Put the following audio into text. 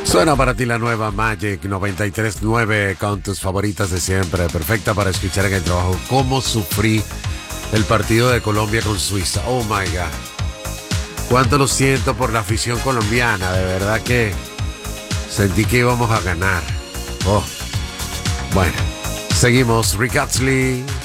Suena para ti la nueva Magic 93.9 con tus favoritas de siempre, perfecta para escuchar en el trabajo. ¿Cómo sufrí el partido de Colombia con Suiza? Oh my God. Cuánto lo siento por la afición colombiana, de verdad que sentí que íbamos a ganar. Oh, bueno, seguimos. Rick Astley.